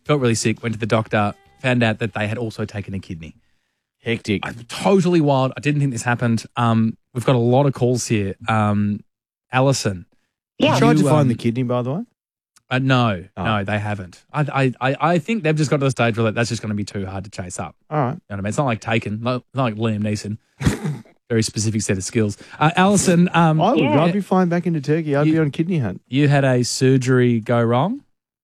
felt really sick, went to the doctor, found out that they had also taken a kidney. Hectic. Totally wild. I didn't think this happened. We've got a lot of calls here. Alison. Yeah. You tried to find the kidney, by the way? No, they haven't. I think they've just got to the stage where that's just going to be too hard to chase up. All right. You know what I mean? It's not like Taken, not like Liam Neeson. Very specific set of skills. Alison, I would. I'd be flying back into Turkey. I'd be on kidney hunt. you had a surgery go wrong?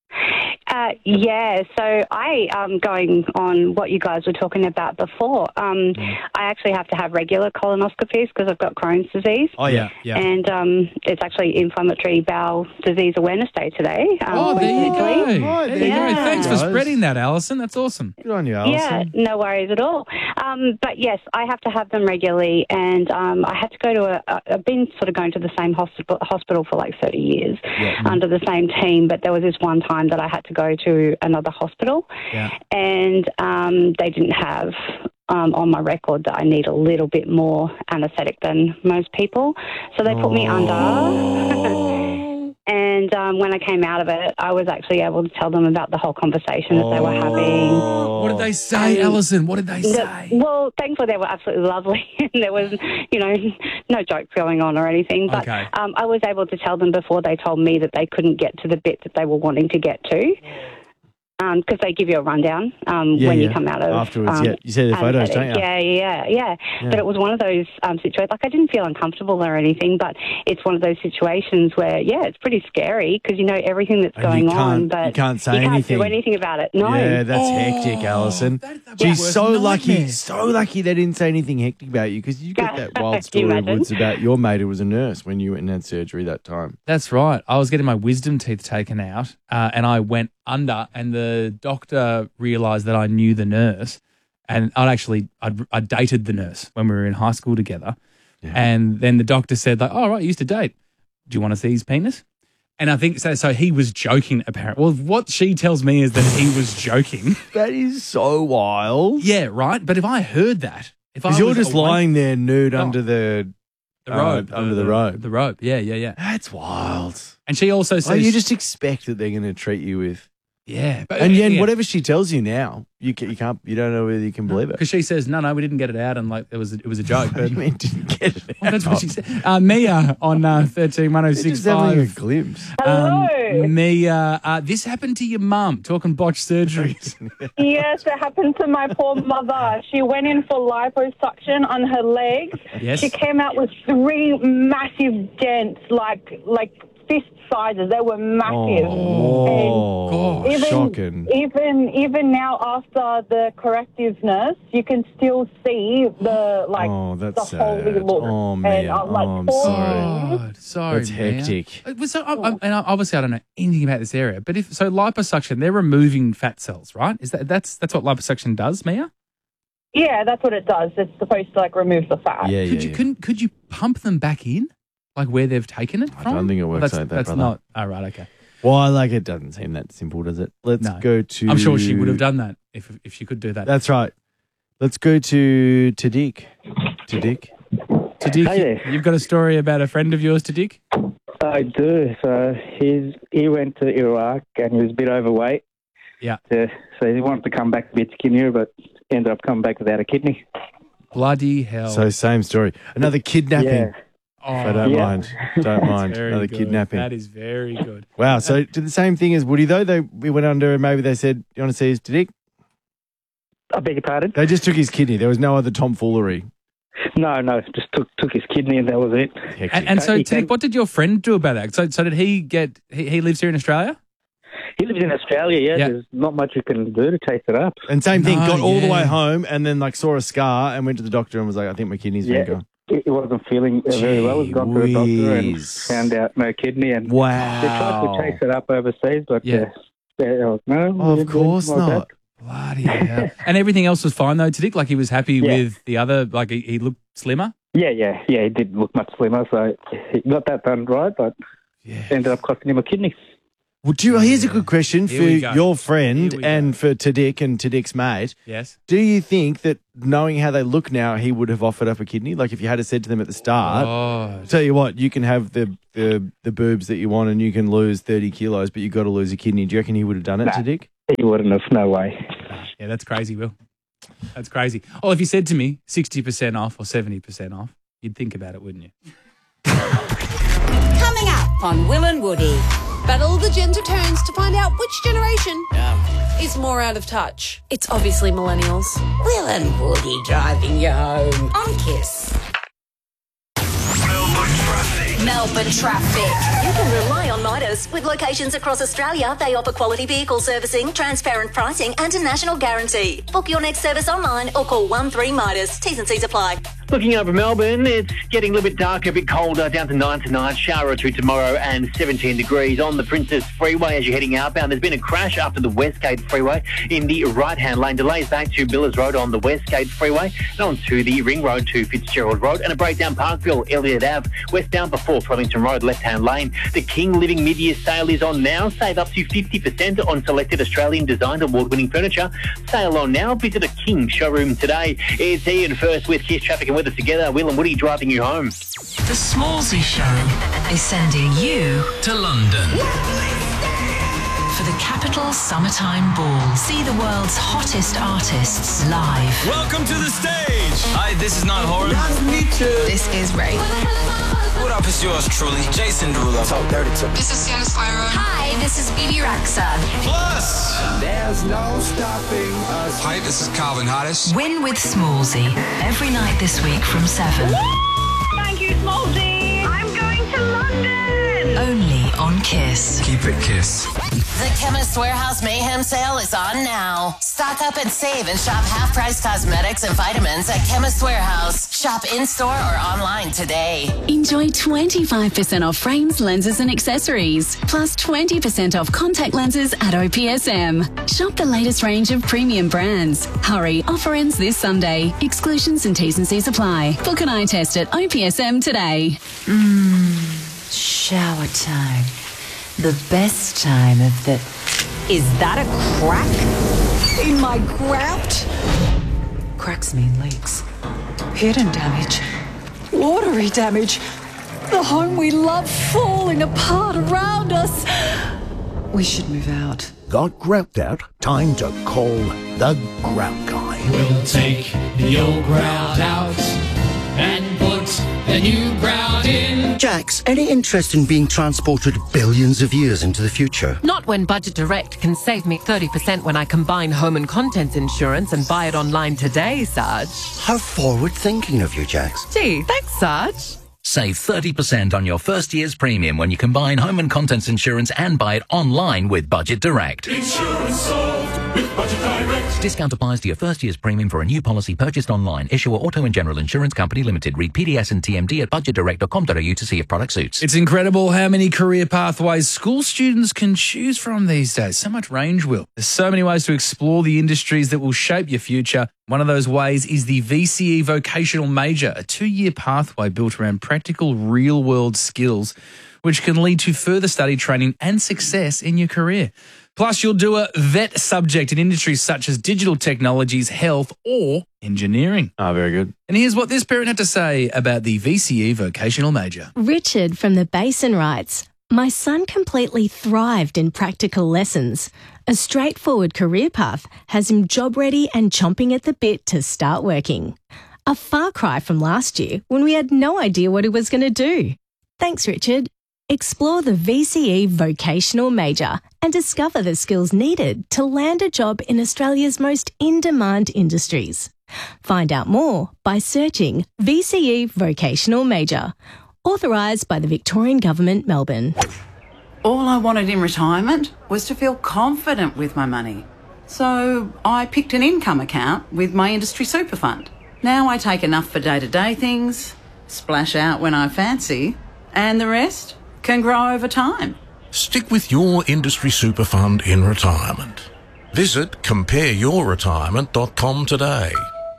Yeah, so going on what you guys were talking about before, I actually have to have regular colonoscopies because I've got Crohn's disease. Oh, yeah. And it's actually Inflammatory Bowel Disease Awareness Day today. There you go. Right, There you go. yeah. Thanks for spreading that, Alison. That's awesome. Good on you, Alison. Yeah, no worries at all. But yes, I have to have them regularly, and I had to go to I've been sort of going to the same hospital for like 30 years under the same team, but there was this one time that I had to go to another hospital, and they didn't have on my record that I need a little bit more anaesthetic than most people, so they put me under. And when I came out of it, I was actually able to tell them about the whole conversation that they were having. What did they say, Alison? What did they say? Well, thankfully they were absolutely lovely, and there was, no joke going on or anything. But I was able to tell them before they told me that they couldn't get to the bit that they were wanting to get to. Because they give you a rundown when you come out of afterwards. You see the photos, don't you? Yeah. But it was one of those situations. Like I didn't feel uncomfortable or anything, but it's one of those situations where it's pretty scary because you know everything that's going on, but you can't say you anything. can't do anything about it. No. Yeah, that's hectic, Alison. She's so lucky. So lucky they didn't say anything hectic about you because you get that wild story of Woods about your mate who was a nurse when you went and had surgery that time. That's right. I was getting my wisdom teeth taken out, and I went under, and the doctor realised that I knew the nurse, and I dated the nurse when we were in high school together, and then the doctor said, like, "Oh, right, you used to date. Do you want to see his penis?" And I think so he was joking, apparently. Well, what she tells me is that he was joking. That is so wild. Yeah, right. But if I heard that, because you're just lying there nude under the robe, under the robe. The robe, yeah. That's wild. And she also says, you just expect that they're going to treat you with. Yeah, but whatever she tells you now, you don't know whether you can believe it because she says no, we didn't get it out, and like it was a joke. What do you mean didn't get it out? Well, that's what she said. Mia on 131065. Just having a glimpse. Hello. Mia, this happened to your mum. Talking botched surgeries. Yes, it happened to my poor mother. She went in for liposuction on her legs. Yes. She came out with 3 massive dents, like fist sizes. They were massive. Oh, and shocking. Even now, after the correctiveness, you can still see the that's the holy sad. look. Oh, man. And I'm like, I'm poor Sorry, That's hectic. So, and obviously, I don't know anything about this area, but liposuction, they're removing fat cells, right? That's what liposuction does, Mia? Yeah, that's what it does. It's supposed to remove the fat. Yeah, Could you pump them back in? Like where they've taken it from? I don't think it works like that, That's brother. not... Oh, right, okay. Well, it doesn't seem that simple, does it? Let's go to... I'm sure she would have done that if she could do that. That's right. Let's go to Dick. To Dick. Hey, you've got a story about a friend of yours, to Dick? I do. So he went to Iraq and he was a bit overweight. Yeah. So he wanted to come back a bit skinnier, but ended up coming back without a kidney. Bloody hell. So same story. Another kidnapping. Yeah. I don't mind. Don't mind. Very Another good. kidnapping. That is very good. Wow. So did the same thing as Woody, though? We went under and maybe they said, you want to see his Dick? I beg your pardon? They just took his kidney. There was no other tomfoolery. No, just took his kidney and that was it. And so, Dick, what did your friend do about that? So did he get... He lives here in Australia? He lives in Australia, yeah. There's not much you can do to chase it up. And same thing, got all the way home and then saw a scar and went to the doctor and was like, I think my kidney's been gone. He wasn't feeling very well. He got to the doctor and found out no kidney. And wow. They tried to chase it up overseas, but no. Of course not. Bloody hell. And everything else was fine, though, to Dick? Like he was happy with the other, like he looked slimmer? Yeah, he did look much slimmer, so he got that done right, but ended up costing him a kidney. Well, here's a good question for your friend and for Dick and Dick's mate. Yes. Do you think that knowing how they look now, he would have offered up a kidney? Like if you had said to them at the start, tell you what, you can have the boobs that you want and you can lose 30 kilos, but you've got to lose a kidney. Do you reckon he would have done it to Dick? He wouldn't have. No way. Yeah, that's crazy, Will. That's crazy. Oh, if you said to me 60% off or 70% off, you'd think about it, wouldn't you? Coming up on Will and Woody. Battle the gender turns to find out which generation is more out of touch. It's obviously millennials. Will and Woody driving you home on KISS. Melbourne traffic. You can rely on Midas. With locations across Australia, they offer quality vehicle servicing, transparent pricing and a national guarantee. Book your next service online or call 13 Midas. T's and C's apply. Looking over Melbourne, it's getting a little bit darker, a bit colder, down to 9 tonight, shower or two tomorrow and 17 degrees on the Princess Freeway as you're heading outbound. There's been a crash after the Westgate Freeway in the right-hand lane. Delays back to Billers Road on the Westgate Freeway and on to the Ring Road to Fitzgerald Road and a breakdown Parkville, Elliott Ave, westbound before Flemington Road, left-hand lane. The King Living mid-year sale is on now. Save up to 50% on selected Australian designed award-winning furniture. Sale on now. Visit a King showroom today. It's Ian first with KISS Traffic and Weather together. Will and Woody driving you home. The Smallsy Show is sending you to London for the Capital Summertime Ball. See the world's hottest artists live. Welcome to the stage. Hi, this is Niall Horan. Nice to meet you. This is Ray. What up, it's yours truly, Jason Derulo. Talk dirty to me. This is Sienna Spyro. Hi, this is Bibi Rexha. Plus, there's no stopping us. Hi, this is Calvin Harris. Win with Smallsy every night this week from 7. Thank you, Smallsy. I'm going to London. Only on KISS. Keep it KISS. The Chemist Warehouse Mayhem Sale is on now. Stock up and save and shop half-price cosmetics and vitamins at Chemist Warehouse. Shop in-store or online today. Enjoy 25% off frames, lenses and accessories. Plus 20% off contact lenses at OPSM. Shop the latest range of premium brands. Hurry, offer ends this Sunday. Exclusions and T's and C's apply. Book an eye test at OPSM today. Shower time. The best time of the... Is that a crack in my grout? Cracks mean leaks. Hidden damage. Watery damage. The home we love falling apart around us. We should move out. Got grout out? Time to call the Grout Guy. We'll take the old grout out and put the new grout in. Jax, any interest in being transported billions of years into the future? Not when Budget Direct can save me 30% when I combine home and contents insurance and buy it online today, Sarge. How forward-thinking of you, Jax. Gee, thanks, Sarge. Save 30% on your first year's premium when you combine home and contents insurance and buy it online with Budget Direct. Insurance sold with Budget Direct. Discount applies to your first year's premium for a new policy purchased online. Issuer Auto and General Insurance Company Limited. Read PDS and TMD at budgetdirect.com.au to see if product suits. It's incredible how many career pathways school students can choose from these days. So much range, Will. There's so many ways to explore the industries that will shape your future. One of those ways is the VCE Vocational Major, a 2-year pathway built around practical real-world skills, which can lead to further study, training and success in your career. Plus, you'll do a VET subject in industries such as digital technologies, health or engineering. Ah, very good. And here's what this parent had to say about the VCE Vocational Major. Richard from the Basin writes, my son completely thrived in practical lessons. A straightforward career path has him job ready and chomping at the bit to start working. A far cry from last year when we had no idea what he was going to do. Thanks, Richard. Explore the VCE Vocational Major and discover the skills needed to land a job in Australia's most in-demand industries. Find out more by searching VCE Vocational Major. Authorised by the Victorian Government, Melbourne. All I wanted in retirement was to feel confident with my money. So I picked an income account with my industry super fund. Now I take enough for day-to-day things, splash out when I fancy, and the rest can grow over time. Stick with your industry super fund in retirement. Visit compareyourretirement.com today.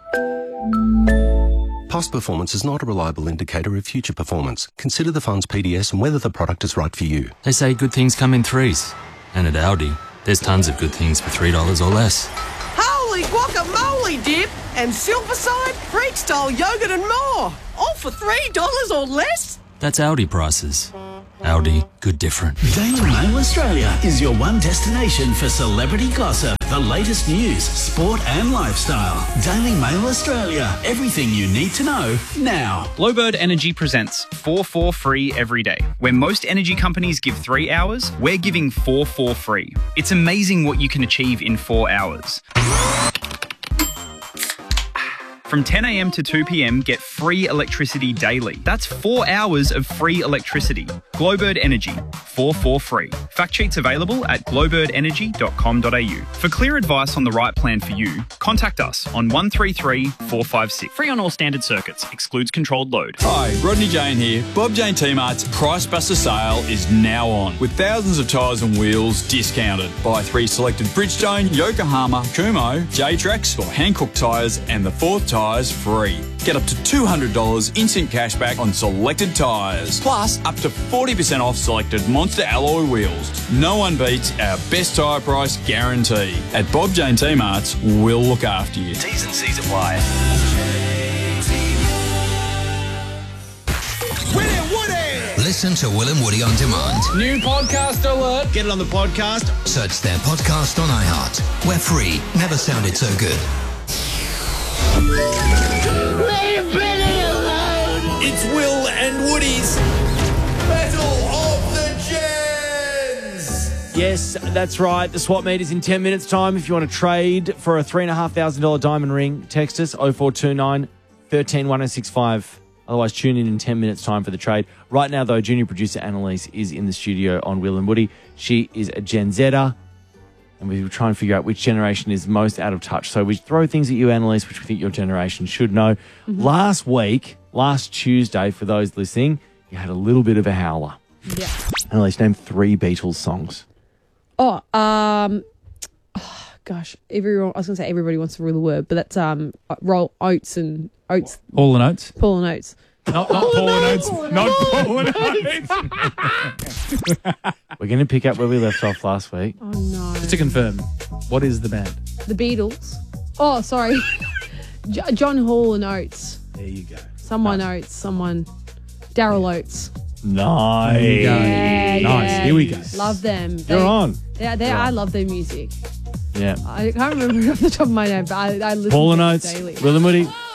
Past performance is not a reliable indicator of future performance. Consider the fund's PDS and whether the product is right for you. They say good things come in threes. And at Aldi, there's tons of good things for $3 or less. Holy guacamole dip and Silverside, Freak-style yogurt and more. All for $3 or less? That's Aldi prices. Audi, good different. Daily Mail Australia is your one destination for celebrity gossip, the latest news, sport and lifestyle. Daily Mail Australia. Everything you need to know now. Bluebird Energy presents 4 for free every day. Where most energy companies give 3 hours, we're giving 4 for free. It's amazing what you can achieve in 4 hours. From 10 a.m. to 2 p.m, get free electricity daily. That's 4 hours of free electricity. Glowbird Energy, 4 for free. Fact sheets available at glowbirdenergy.com.au. For clear advice on the right plan for you, contact us on 133 456. Free on all standard circuits, excludes controlled load. Hi, Rodney Jane here. Bob Jane T-Mart's Price Buster sale is now on, with thousands of tyres and wheels discounted. Buy 3 selected Bridgestone, Yokohama, Kumho, J-Trax or Hankook tyres and the 4th tyres free. Get up to $200 instant cashback on selected tyres. Plus, up to 40% off selected Monster alloy wheels. No one beats our best tyre price guarantee. At Bob Jane T-Mart's, we'll look after you. T's and C's apply. Listen to Will and Woody on demand. New podcast alert. Get it on the podcast. Search their podcast on iHeart. We're free. Never sounded so good. Leave Billy alone! It's Will and Woody's Battle of the Gens! Yes, that's right. The swap meet is in 10 minutes' time. If you want to trade for a $3,500 diamond ring, text us 0429 13 1065. Otherwise, tune in 10 minutes' time for the trade. Right now, though, junior producer Annalise is in the studio on Will and Woody. She is a Gen Zer, and we will try and figure out which generation is most out of touch. So we throw things at you, Annalise, which we think your generation should know. Mm-hmm. Last Tuesday, for those listening, you had a little bit of a howler. Yeah. Annalise, name 3 Beatles songs. Gosh, everyone. I was going to say everybody wants to rule the word, but that's Roll Oates and Oates. Paul and Oates. Paul and Oates. Not Paul and Oates. Not Paul and Oates. We're going to pick up where we left off last week. Oh no! Just to confirm, what is the band? The Beatles. Oh, sorry. John Hall and Oates. There you go. Someone Oates. Someone. Daryl Oates. Nice. There you go. Yeah, Nice. yeah. Here we go. Love them. You're on. I love their music. Yeah. I can't remember off the top of my head, but I listen Paul and to Oates, it daily. Will and Woody.